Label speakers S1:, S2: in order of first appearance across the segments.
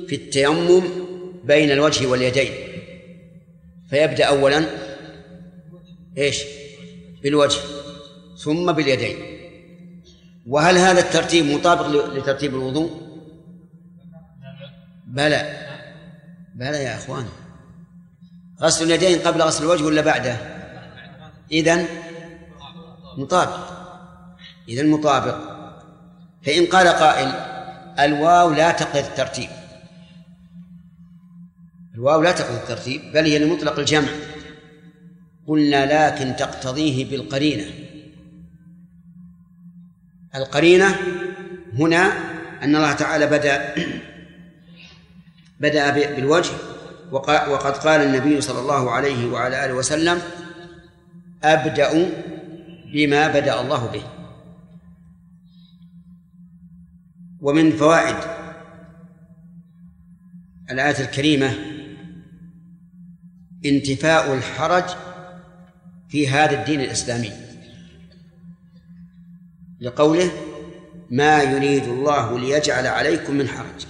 S1: في التيمم بين الوجه واليدين، فيبدأ أولا بالوجه ثم باليدين. وهل هذا الترتيب مطابق لترتيب الوضوء؟ بلى يا أخوان، غسل اليدين قبل غسل الوجه ولا بعده؟ إذن مطابق. فإن قال قائل الواو لا تقتضي الترتيب، بل هي لمطلق الجمع، قلنا لكن تقتضيه بالقرينة. القرينة هنا أن الله تعالى بدأ بالوجه، وقد قال النبي صلى الله عليه وعلى آله وسلم: أبدأ بما بدأ الله به. ومن فوائد الآية الكريمة انتفاء الحرج في هذا الدين الإسلامي، لقوله: ما يريد الله ليجعل عليكم من حرج.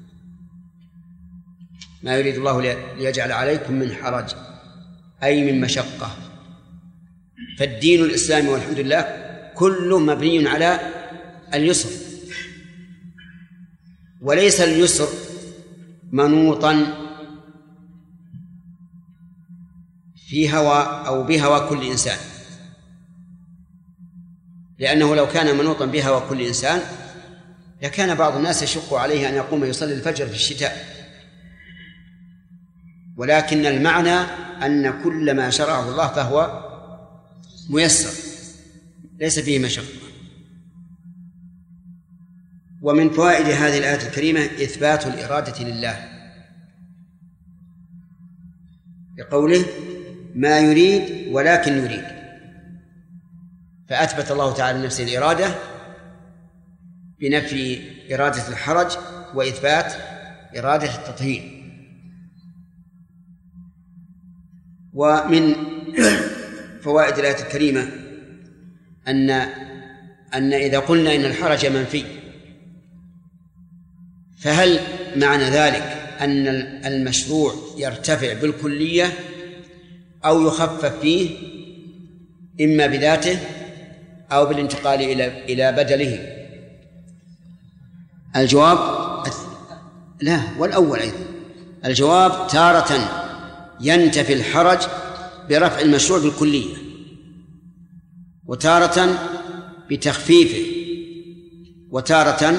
S1: ما يريد الله ليجعل عليكم من حرج أي من مشقة. فالدين الإسلامي والحمد لله كله مبني على اليسر، وليس اليسر منوطا في هوى أو بهوى كل إنسان، لأنه لو كان منوطا بهوى كل إنسان لكان بعض الناس يشق عليه أن يقوم يصلي الفجر في الشتاء. ولكن المعنى أن كل ما شرعه الله فهو ميسر ليس فيه مشقة. ومن فوائد هذه الآية الكريمة إثبات الإرادة لله، بقوله: ما يريد ولكن يريد، فأثبت الله تعالى لنفسه الإرادة بنفي إرادة الحرج وإثبات إرادة التطهير. ومن فوائد الآية الكريمة أن إذا قلنا إن الحرج منفي، فهل معنى ذلك أن المشروع يرتفع بالكلية أو يخفف فيه إما بذاته أو بالانتقال إلى بدله؟ الجواب لا، والأول أيضا. الجواب: تارة ينتفي الحرج برفع المشروع بالكلية، وتارة بتخفيفه، وتارة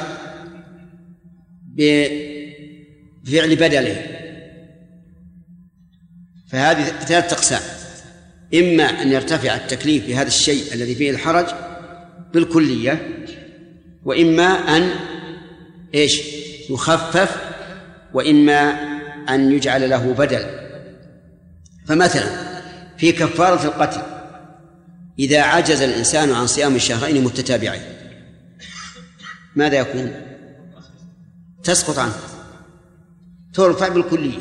S1: بفعل بدله. فهذه ثلاث أقسام: إما أن يرتفع التكليف بهذا الشيء الذي فيه الحرج بالكلية، وإما أن يخفف، وإما أن يجعل له بدل. فمثلا في كفارة القتل إذا عجز الإنسان عن صيام الشهرين متتابعين ماذا يكون؟ تسقط عنه، ترفع بالكلية.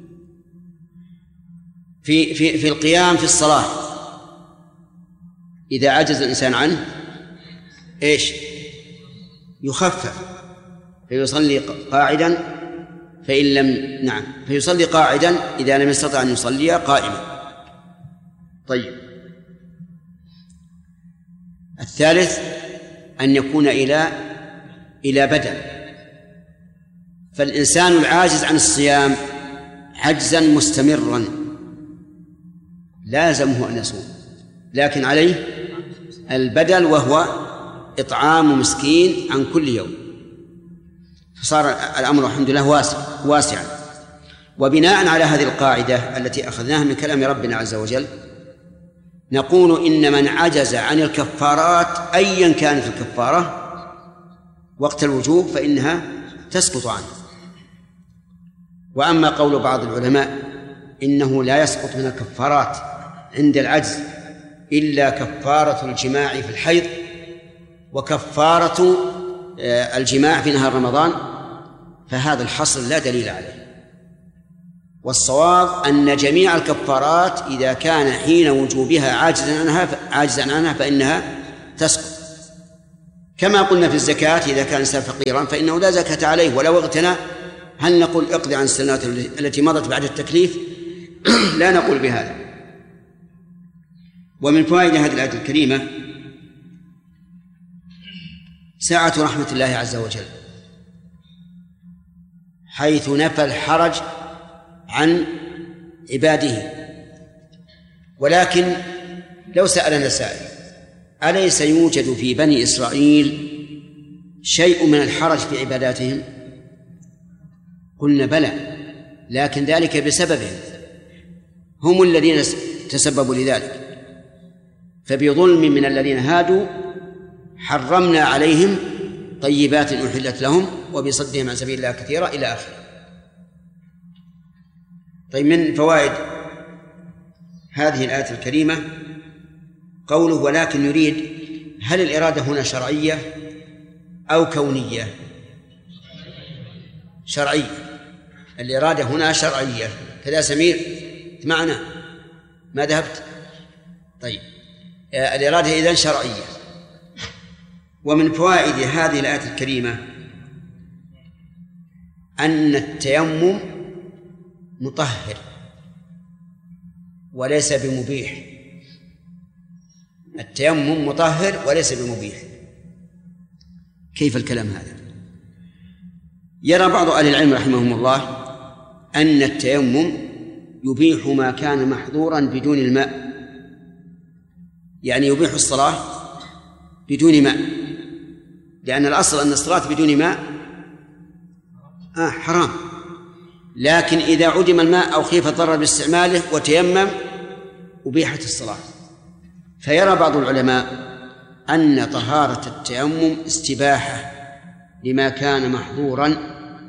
S1: في القيام في الصلاة إذا عجز الإنسان عنه يخفف، فيصلي قاعدا فيصلي قاعدا إذا لم يستطع أن يصلي قائما. طيب، الثالث أن يكون إلى بدل. فالإنسان العاجز عن الصيام عجزا مستمرا لازمه أن يصوم، لكن عليه البدل وهو إطعام مسكين عن كل يوم. فصار الأمر الحمد لله واسعا. وبناء على هذه القاعدة التي أخذناها من كلام ربنا عز وجل نقول إن من عجز عن الكفارات أيا كانت الكفارة وقت الوجوب فإنها تسقط عنه. وأما قول بعض العلماء إنه لا يسقط من الكفارات عند العجز إلا كفارة الجماع في الحيض وكفارة الجماع في نهار رمضان، فهذا الحصر لا دليل عليه. والصواب أن جميع الكفارات إذا كان حين وجوبها عاجزا عنها فإنها تسقط. كما قلنا في الزكاة إذا كان الإنسان فقيرا فإنه لا زكاة عليه ولو اغتنى هل نقول اقضي عن السنوات التي مضت بعد التكليف؟ لا نقول بهذا. ومن فوائد هذه الآية الكريمة سعة رحمة الله عز وجل، حيث نفى الحرج عن عباده. ولكن لو سألنا سائل: أليس يوجد في بني إسرائيل شيء من الحرج في عباداتهم؟ قلنا بلى، لكن ذلك بسببهم، هم الذين تسببوا لذلك. فبظلم من الذين هادوا حرمنا عليهم طيبات أحلت لهم وبصدهم عن سبيل الله كثيرا إلى آخره. طيب، من فوائد هذه الآية الكريمة قوله ولكن يريد. هل الإرادة هنا شرعية أو كونية؟ شرعية. الإرادة هنا شرعية. كذا سمير معنا؟ ما ذهبت؟ طيب، الإرادة إذن شرعية. ومن فوائد هذه الآية الكريمة أن التيمم مطهر وليس بمبيح. التيمم مطهر وليس بمبيح. كيف الكلام هذا؟ يرى بعض أهل العلم رحمهم الله أن التيمم يبيح ما كان محظورا بدون الماء، يعني يبيح الصلاة بدون ماء، لأن الأصل أن الصلاة بدون ماء حرام. لكن إذا عدم الماء أو خيف الضرر باستعماله وتيمم أبيحت الصلاة. فيرى بعض العلماء أن طهارة التيمم استباحة لما كان محظورا،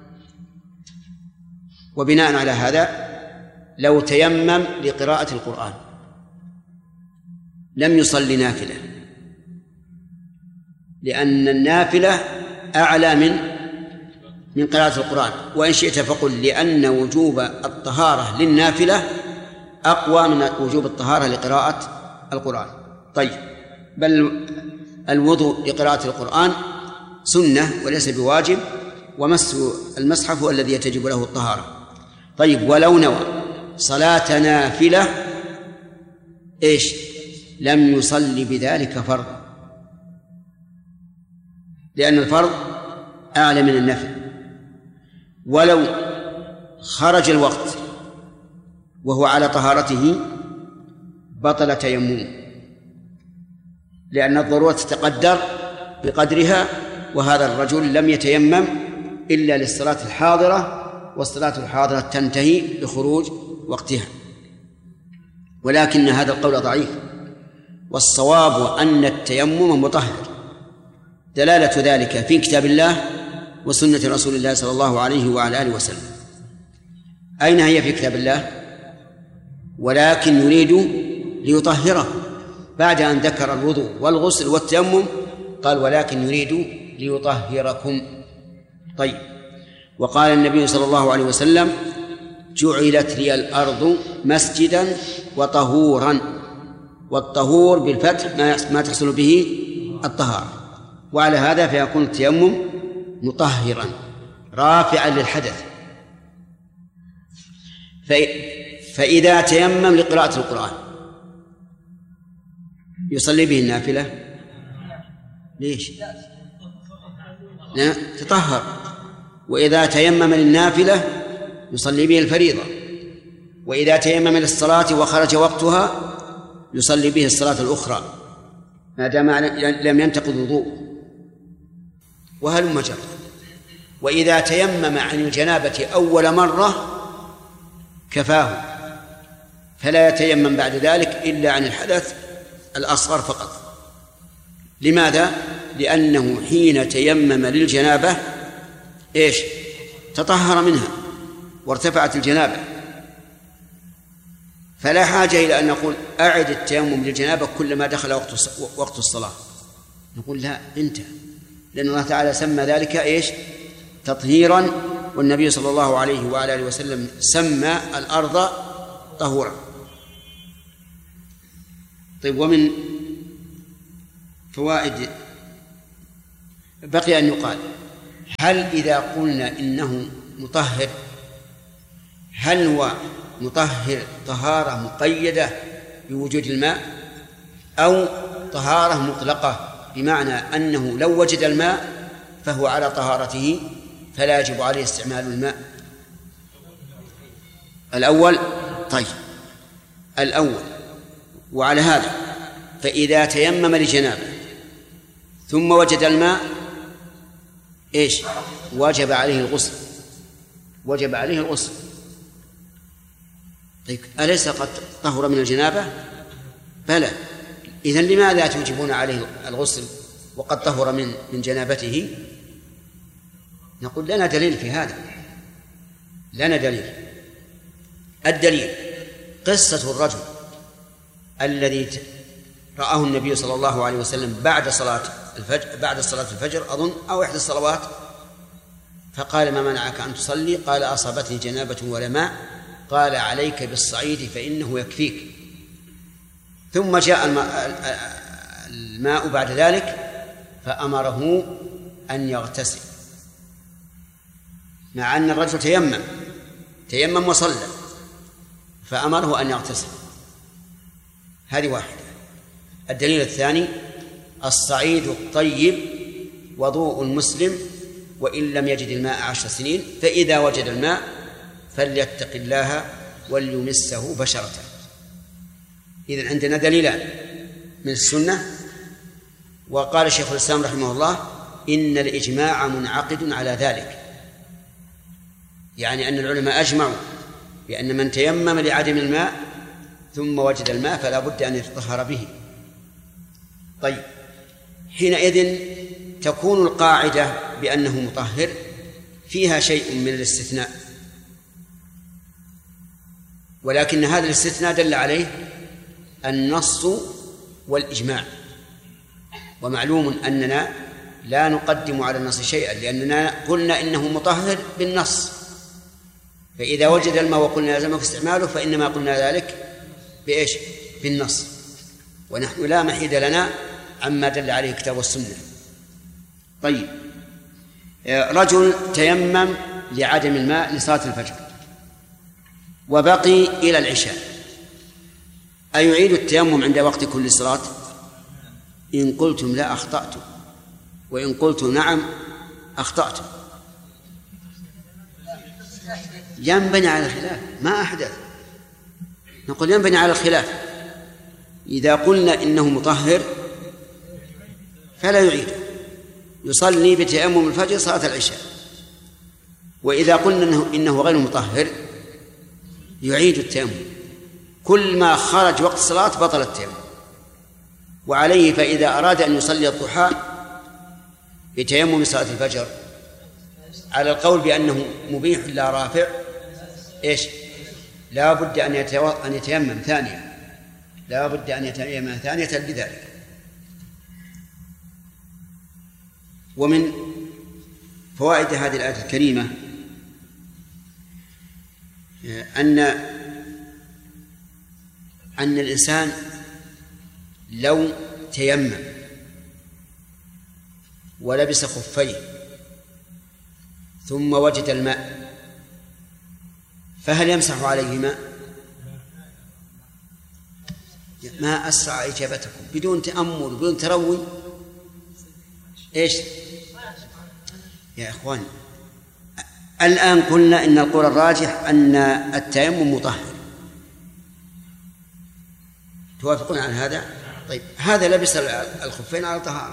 S1: وبناء على هذا لو تيمم لقراءة القرآن لم يصلي نافلة، لأن النافلة أعلى من قراءة القرآن. وإن شئت فقل لأن وجوب الطهارة للنافلة أقوى من وجوب الطهارة لقراءة القرآن. طيب، بل الوضوء لقراءة القرآن سنة وليس بواجب، ومس المصحف هو الذي يجب له الطهارة. طيب، ولو نوى صلاة نافلة لم يصلي بذلك فرضا، لأن الفرض أعلى من النفل. ولو خرج الوقت وهو على طهارته بطل تيممه، لأن الضرورة تتقدر بقدرها، وهذا الرجل لم يتيمم إلا للصلاة الحاضرة، والصلاة الحاضرة تنتهي بخروج وقتها. ولكن هذا القول ضعيف، والصواب أن التيمم مطهر، دلالة ذلك في كتاب الله وسنة رسول الله صلى الله عليه وعلى آله وسلم. أين هي في كتاب الله؟ ولكن يريد ليطهره، بعد أن ذكر الوضوء والغسل والتيمم قال ولكن يريد ليطهركم. طيب، وقال النبي صلى الله عليه وسلم جعلت لي الأرض مسجدا وطهورا، والطهور بالفتح ما تحصل به الطهارة، وعلى هذا فيكون التيمم مطهرا رافعا للحدث. فإذا تيمم لقراءة القرآن يصلي به النافلة؟ ليش؟ لا، تطهر. وإذا تيمم للنافلة يصلي به الفريضة، وإذا تيمم للصلاة وخرج وقتها يصلي به الصلاة الأخرى ما دام لم ينتقض وضوء. وهلم جرا. وإذا تيمم عن الجنابة أول مرة كفاه، فلا يتيمم بعد ذلك إلا عن الحدث الأصغر فقط. لماذا؟ لأنه حين تيمم للجنابة تطهر منها وارتفعت الجنابة، فلا حاجة إلى أن نقول أعد التيمم للجنابة كلما دخل وقت الصلاة. نقول لا، انتهى، لأن الله تعالى سمى ذلك تطهيرا، والنبي صلى الله عليه وعلى آله وسلم سمى الأرض طهورا. طيب، ومن فوائد بقي أن يقال: هل إذا قلنا إنه مطهر هل هو مطهر طهارة مقيدة بوجود الماء أو طهارة مطلقة بمعنى أنه لو وجد الماء فهو على طهارته فلا يجب عليه استعمال الماء؟ الأول. طيب الأول. وعلى هذا فإذا تيمم لجنابه ثم وجد الماء إيش؟ وجب عليه الغسل، وجب عليه الغسل. طيب أليس قد طهر من الجنابة؟ بلى. إذن لماذا توجبون عليه الغسل وقد طهر من جنابته؟ نقول لنا دليل في هذا، لنا دليل. الدليل قصة الرجل الذي رآه النبي صلى الله عليه وسلم بعد صلاة الفجر أظن أو إحدى الصلوات، فقال: ما منعك أن تصلي؟ قال: أصابتني جنابة ولا ماء. قال: عليك بالصعيد فإنه يكفيك. ثم جاء الماء بعد ذلك فأمره أن يغتسل، مع أن الرجل تيمم وصلى، فأمره أن يغتسل. هذه واحدة. الدليل الثاني: الصعيد الطيب وضوء المسلم وإن لم يجد الماء 10 سنين، فإذا وجد الماء فليتق الله وليمسه بشرته. إذن عندنا دليلان من السنة. وقال شيخ الإسلام رحمه الله: إن الإجماع منعقد على ذلك، يعني أن العلماء أجمعوا بأن من تيمم لعدم الماء ثم وجد الماء فلا بد أن يتطهر به. طيب حينئذ تكون القاعدة بأنه مطهر فيها شيء من الاستثناء، ولكن هذا الاستثناء دل عليه النص والإجماع. ومعلوم أننا لا نقدم على النص شيئا، لأننا قلنا إنه مطهر بالنص، فإذا وجد الماء وقلنا لازمك استعماله فإنما قلنا ذلك بإيش؟ بالنص، ونحن لا محيد لنا عما دل عليه الكتاب والسنة. طيب رجل تيمم لعدم الماء لصلاة الفجر وبقي إلى العشاء، أيعيد التيمم عند وقت كل صلاة؟ إن قلتم لا أخطأتم، وإن قلتم نعم أخطأتم. ينبني على الخلاف، ما أحدث. نقول ينبني على الخلاف. إذا قلنا إنه مطهر فلا يعيد، يصلي بتيمم الفجر صلاة العشاء. وإذا قلنا إنه غير مطهر يعيد التيمم، كل ما خرج وقت الصلاة بطل التيمم. وعليه فإذا أراد أن يصلي الضحى بتيمم صلاة الفجر على القول بأنه مبيح لا رافع، إيش؟ لا بد أن يتيمم ثانية، لا بد أن يتيمم ثانية لذلك. ومن فوائد هذه الآية الكريمة أن الإنسان لو تيمم ولبس خفيه ثم وجد الماء فهل يمسح عليهما؟ ما أسرع إجابتكم بدون تأمل بدون تروي. إيش يا إخوان؟ الآن قلنا إن القول الراجح أن التيمم مطهر، توافقون على هذا؟ طيب هذا لبس الخفين على طهارة،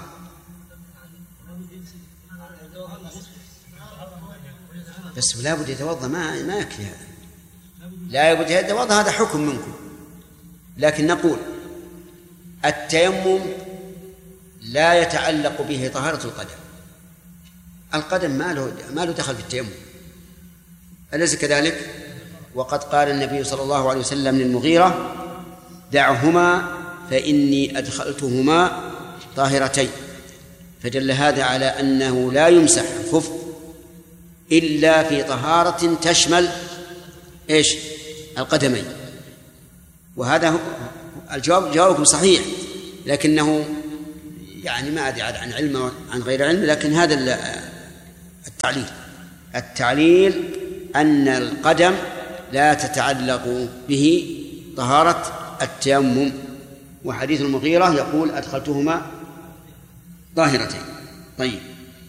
S1: بس لا بد يتوضأ، ما يكفي هذا، لا بد يتوضأ، هذا حكم منكم. لكن نقول التيمم لا يتعلق به طهارة القدم، القدم ما له دخل في التيمم، أليس كذلك؟ وقد قال النبي صلى الله عليه وسلم للمغيرة: دعهما فإني أدخلتهما طاهرتين. فدل هذا على أنه لا يمسح الخف إلا في طهارة تشمل إيش؟ القدمين. وهذا جوابكم صحيح، لكنه يعني ما أدري عن علم عن غير علم، لكن هذا التعليل أن القدم لا تتعلق به طهارة التيمم، وحديث المغيرة يقول أدخلتهما طاهرتين. طيب،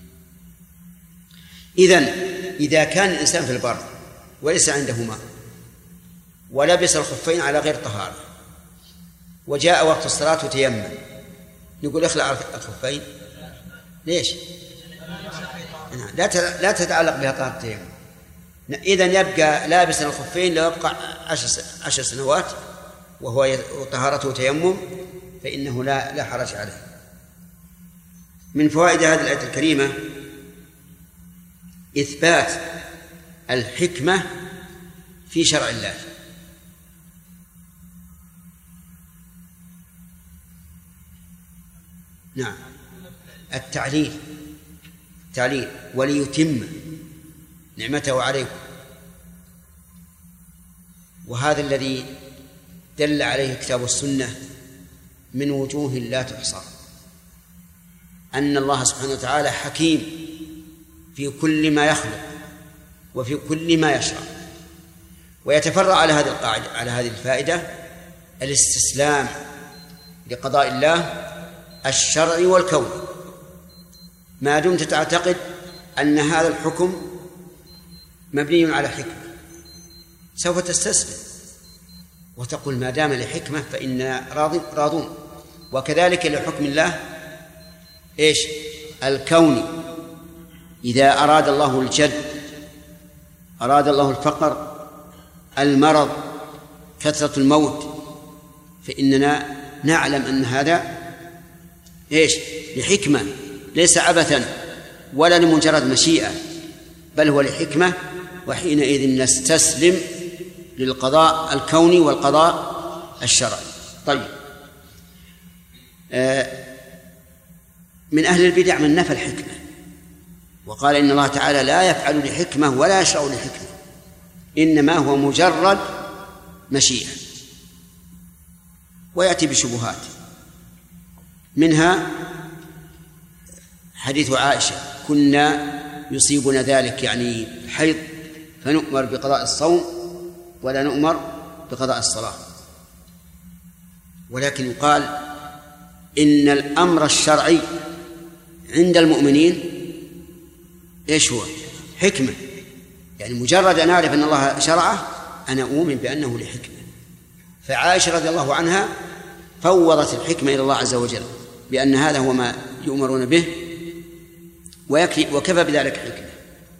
S1: إذا كان الإنسان في البر وليس عنده ماء ولبس الخفين على غير طهارة وجاء وقت الصلاة وتيمم، نقول اخلع الخفين؟ ليش؟ لا تتعلق بها طهارة التيمم. إذن يبقى لابسا الخفين لو يبقى 10 سنوات وهو طهارته تيمم فإنه لا حرج عليه. من فوائد هذه الآية الكريمة إثبات الحكمة في شرع الله. نعم، التعليل وليتم نعمته عليكم، وهذا الذي دل عليه الكتاب والسنة من وجوه لا تحصى، أن الله سبحانه وتعالى حكيم في كل ما يخلق وفي كل ما يشرع. ويتفرع على هذه القاعدة، على هذه الفائدة، الاستسلام لقضاء الله الشرعي والكوني. ما دمت تعتقد أن هذا الحكم مبني على حكمة سوف تستسلم وتقول ما دام لحكمة فإننا راضون. وكذلك لحكم الله إيش؟ الكوني. إذا أراد الله الجد، أراد الله الفقر، المرض، كثرة الموت، فإننا نعلم أن هذا إيش؟ لحكمة، ليس عبثا ولا لمجرد مشيئة، بل هو لحكمة، وحينئذ نستسلم للقضاء الكوني والقضاء الشرعي. طيب، من أهل البدع من نفى الحكمة وقال إن الله تعالى لا يفعل لحكمة ولا يشرع لحكمة، إنما هو مجرد مشيئة، ويأتي بشبهات. منها حديث عائشة: كنا يصيبنا ذلك، يعني الحيض، فنؤمر بقضاء الصوم ولا نؤمر بقضاء الصلاة. ولكن يقال إن الأمر الشرعي عند المؤمنين إيش هو؟ حكمة. يعني مجرد أن أعرف أن الله شرعه أنا أؤمن بأنه لحكمة. فعائشة رضي الله عنها فوضت الحكمة إلى الله عز وجل بأن هذا هو ما يؤمرون به وكفى بذلك حكمة.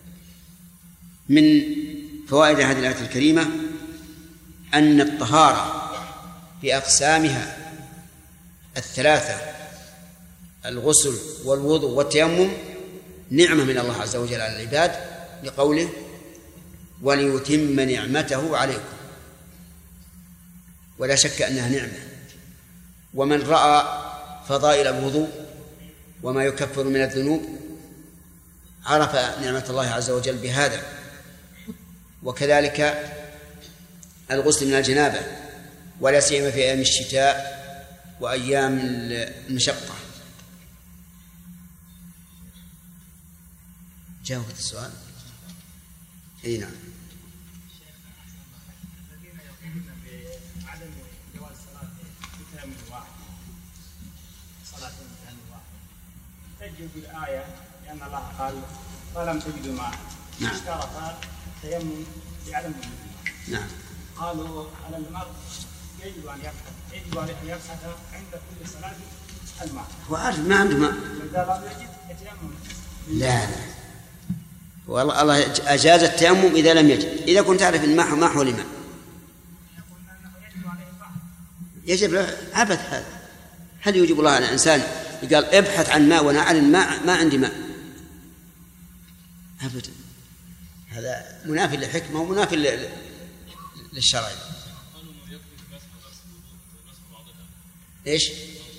S1: من فوائد هذه الآية الكريمة أن الطهارة بأقسامها الثلاثة، الغسل والوضوء والتيمم، نعمة من الله عز وجل على العباد، لقوله: وليتم نعمته عليكم. ولا شك أنها نعمة. ومن رأى فضائل الوضوء وما يكفر من الذنوب عرف نعمة الله عز وجل بهذا. وكذلك الغسل من الجنابة، ولا سيما في أيام الشتاء وأيام المشقة. جاوبت السؤال؟ أي نعم.
S2: الذين يقولون بعدم جواز صلاة بتيمم واحد، صلاة بتيمم واحد، تجب الآية لأن الله قال: فلم تجدوا ماء.
S1: نعم.
S2: اشترط التيمم بعدم وجود الماء.
S1: نعم.
S2: قالوا على المرء يجب أن يبحث عند كل صلاة الماء.
S1: هو عارف ما عنده ماء.
S2: إذا لم يجد يتيمم.
S1: لا، والله الله أجاز التيمم إذا لم يجد. إذا كنت تعرف الماء ما هو لماء يجب له عبث. هذا هل يجب الله على الإنسان قال ابحث عن ماء وأنا أعلم ما عندي ماء؟ أبدا، هذا منافي للحكمة ومنافي للشرع. إيش؟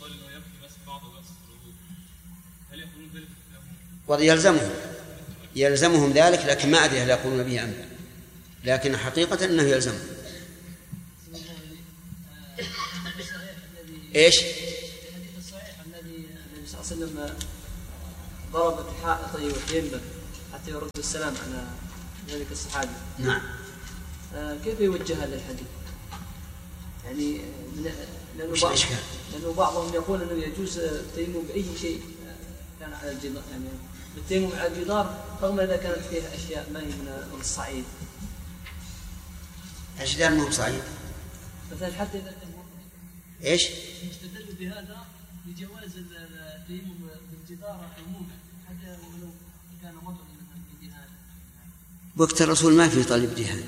S1: يلزمهم ذلك، لكن ما أدري هل يقولون به أم لا، لكن حقيقة أنه يلزمهم. إيش؟
S3: الحديث الصحيح الذي النبي صلى الله عليه وسلم ضرب بحائط ويمم حتى يرد السلام على ذلك الصحابي.
S1: نعم.
S3: كيف يوجه هذا الحديث؟ يعني لأنه بعضهم يقول أنه يجوز التيمم بأي شيء كان على الجدار، يعني التيمم على الجدار رغم إذا كانت فيها أشياء ما هي من الصعيد.
S1: الجدار مو صعيد.
S3: مثلا حتى إذا
S1: إيش؟
S3: يستدل بهذا بجواز التيمم بالجدار عموما حتى ولو كان وضع من دهان.
S1: وقت الرسول ما في طالب دهان،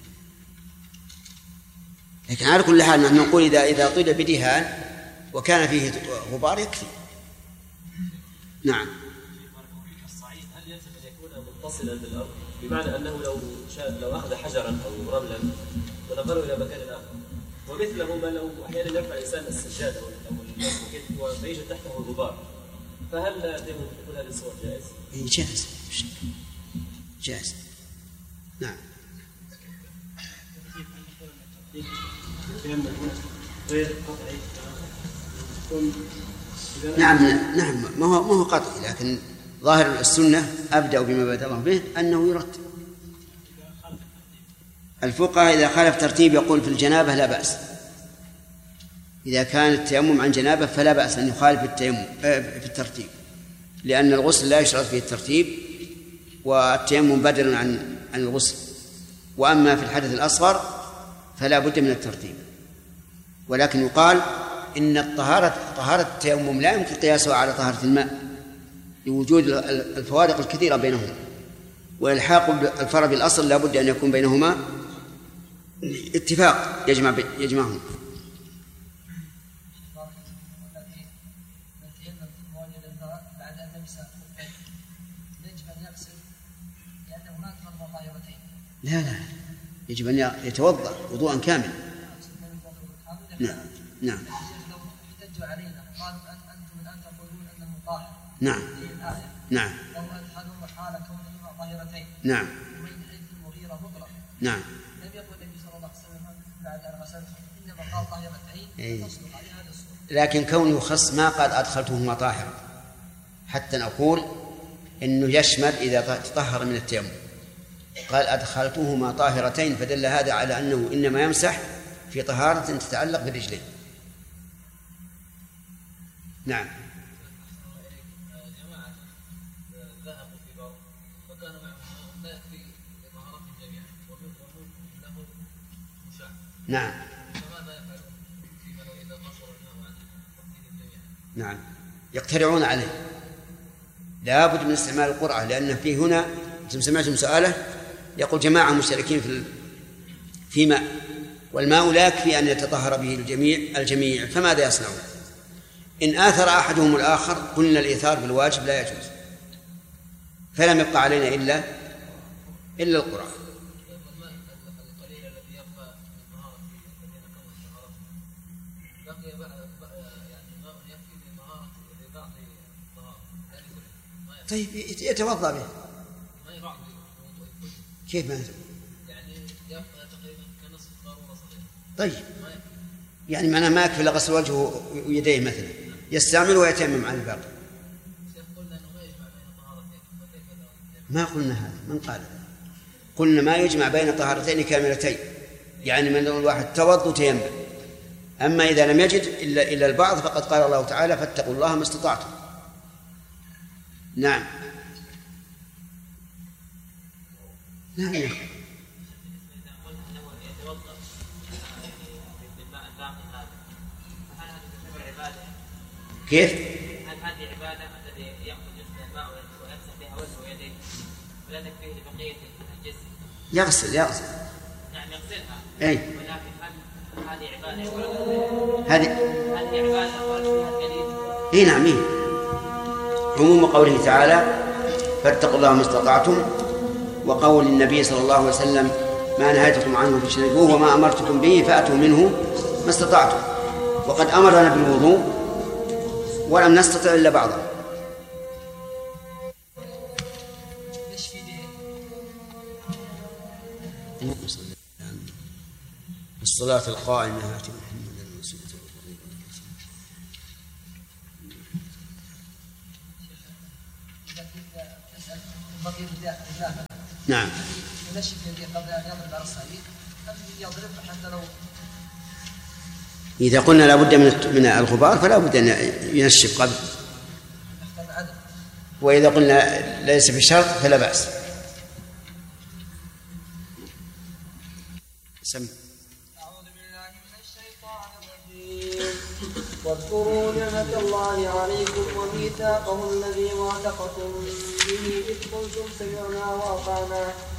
S1: لكن على كل حال نحن نقول إذا طيب بدهان وكان فيه غبار يكفي. نعم.
S4: الصعيد هل يلزم أن يكون متصلا بالأرض؟ بمعنى أنه لو أخذ حجرا أو رملا ونقله إلى مكان آخر، ومثله ما لو أحيانا يرفع الإنسان السجاد أو الموكب ويوجد تحته غبار، فهل تكون هذه الصور جائز؟
S1: جائز. جائز. نعم. نعم ما هو قطعي، لكن ظاهر السنة أبدأ بما بدأ الله به أنه يرتب. الفقهاء إذا خالف ترتيب يقول في الجنابة لا بأس، إذا كان التيمم عن جنابة فلا بأس أن يخالف التيمم في الترتيب، لأن الغسل لا يشرط فيه الترتيب والتيمم بدل عن الغسل. وأما في الحدث الأصغر فلا بد من الترتيب، ولكن يقال إن طهارة التيمم لا يمكن قياسها على طهارة الماء لوجود الفوارق الكثيرة بينهما، والإلحاق الفرع بالأصل لا بد أن يكون بينهما اتفاق يجمعهم. لا يجب أن يتوضأ وضوءا كاملا. نعم.
S3: لو احتجوا علينا قالوا أنتم الآن تقولون أنه طاهر.
S1: نعم. نعم.
S3: وهم أدخلوا حال كونهما طاهرتين.
S1: نعم.
S3: ومن حيث المغيرة مطلق.
S1: نعم.
S3: لم يقل النبي صلى الله عليه وسلم بعد أن غسلت إنما قال طاهرتين تصدق على هذا الصورة.
S1: لكن كونه يخص ما قال أدخلتهما طاهرا، حتى نقول إنه يشمل إذا تطهر من التيمم، قال أدخلتهما طاهرتين، فدل هذا على أنه إنما يمسح في طهارة تتعلق بالرجلين. نعم.
S4: جماعة ذهبوا في بر وكان معهم لا يكفي طهارتهم جميعا ومنهم له مشاع.
S1: نعم.
S4: فماذا يفعلون فيما لو إذا نشر الماء عن تطهيرهم جميعا؟
S1: نعم، يقترعون عليه. لا بد من استعمال القرعة، لأن في هنا سمعتم سؤاله يقول جماعة مشتركين في ماء، والماء لا يكفي أن يتطهر به الجميع، فماذا يصنعون؟ إن آثر أحدهم الآخر قلنا الإيثار بالواجب لا يجوز، فلم يبقى علينا إلا القرعة.
S4: القليل الذي يبقى الطهارة في الذين كونوا الطهارة بقي يعني ماء يكفي للطهارة لبعض الطهارة.
S1: طيب يتوضأ به. كيف ما
S4: يعني يبقى تقريبا كنصف قارورة صغيرة.
S1: طيب يعني معناه ما يكفي لغسل وجهه ويديه مثلا، يستعمل ويتيمم على الباقي.
S4: قلنا انه ما يجمع بين طهارتين،
S1: ما قلنا هذا، من قال؟ قلنا ما يجمع بين طهارتين كاملتين، يعني من الواحد توضأ وتيمم. أما إذا لم يجد إلا البعض فقد قال الله تعالى فاتقوا الله ما استطعتم. نعم. نعم يا أخي. كيف؟
S4: هل هذه عبادة الذي يأخذ جزء الماء ويمسح بها وجهه ويديه ولا تكفيه لبقية الجسم؟
S1: يغسل.
S4: نعم يغسلها.
S1: أي.
S4: ولكن هل هذه عبادة
S1: هذه
S4: عبادة ورد فيها الدليل؟
S1: إيه نعم. عموم قوله تعالى فاتقوا الله ما استطعتم، وقول النبي صلى الله عليه وسلم ما نهيتكم عنه فاجتنبوه وما أمرتكم به فأتوا منه ما استطعتم، وقد أمرنا بالوضوء ولم نستطع إلا بعضه. الصلاة القائمة هاتي محمد المسجد.
S3: نعم.
S5: ينشف يديه قبل أن يضرب على الصعيد أم يضرب حتى لو؟
S1: إذا قلنا لا بد من الغبار فلا بد أن ينشف قبل، وإذا قلنا ليس بشرط فلا بأس. سم.
S5: أعوذ بالله من الشيطان الرجيم. واذكروا نعمة الله عليكم وميثاقه الذي واثقتم به إذ قلتم سمعنا وأطعنا